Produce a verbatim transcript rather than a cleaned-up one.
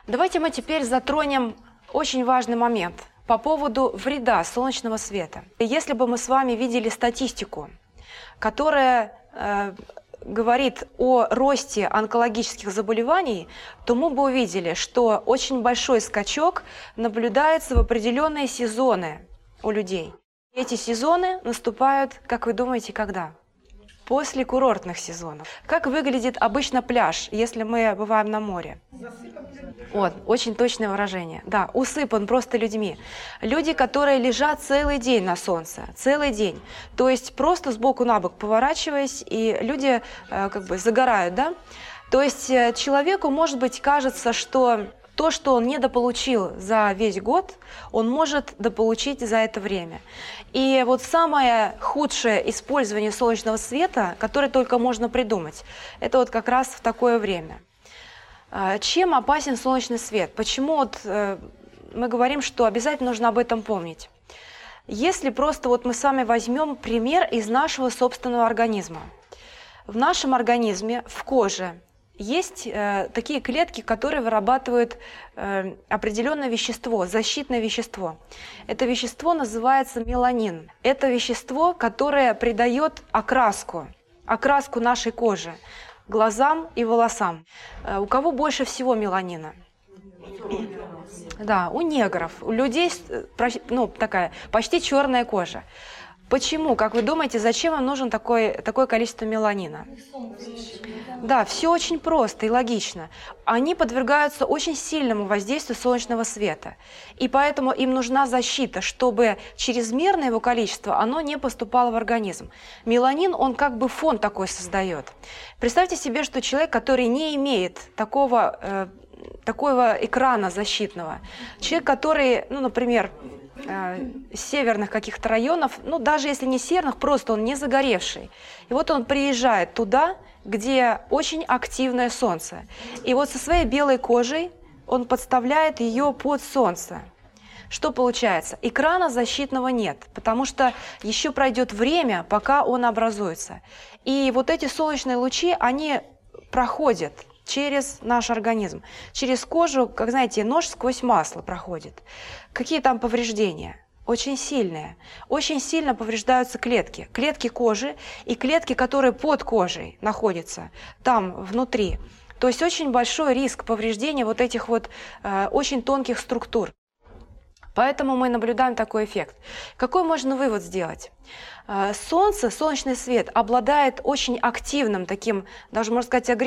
Давайте мы теперь затронем очень важный момент по поводу вреда солнечного света. Если бы мы с вами видели статистику, которая э, говорит о росте онкологических заболеваний, то мы бы увидели, что очень большой скачок наблюдается в определенные сезоны у людей. Эти сезоны наступают, как вы думаете, когда? После курортных сезонов. Как выглядит обычно пляж, если мы бываем на море? Вот, очень точное выражение. Да, усыпан просто людьми. Люди, которые лежат целый день на солнце, целый день. То есть просто сбоку на бок поворачиваясь, и люди э, как бы загорают, да? То есть э, человеку, может быть, кажется, что то, что он недополучил за весь год, он может дополучить за это время. И вот самое худшее использование солнечного света, которое только можно придумать, это вот как раз в такое время. Чем опасен солнечный свет? Почему вот мы говорим, что обязательно нужно об этом помнить? Если просто вот мы с вами возьмем пример из нашего собственного организма. В нашем организме, в коже, есть э, такие клетки, которые вырабатывают э, определенное вещество, защитное вещество. Это вещество называется меланин. Это вещество, которое придает окраску, окраску нашей кожи, глазам и волосам. Э, у кого больше всего меланина? Да, у негров, у людей, ну, такая почти черная кожа. Почему, как вы думаете, зачем им нужно такое, такое количество меланина? Да, все очень просто и логично. Они подвергаются очень сильному воздействию солнечного света. И поэтому им нужна защита, чтобы чрезмерное его количество, оно не поступало в организм. Меланин, он как бы фон такой создает. Представьте себе, что человек, который не имеет такого, э, такого экрана защитного, человек, который, ну, например, северных каких-то районов, ну даже если не северных, просто он не загоревший. И вот он приезжает туда, где очень активное солнце. И вот со своей белой кожей он подставляет ее под солнце. Что получается? Экрана защитного нет, потому что еще пройдет время, пока он образуется. И вот эти солнечные лучи, они проходят через наш организм, через кожу, как знаете, нож сквозь масло проходит. Какие там повреждения? Очень сильные. Очень сильно повреждаются клетки. Клетки кожи и клетки, которые под кожей находятся, там, внутри. То есть очень большой риск повреждения вот этих вот э, очень тонких структур. Поэтому мы наблюдаем такой эффект. Какой можно вывод сделать? Солнце, солнечный свет обладает очень активным таким, даже можно сказать, агрессивным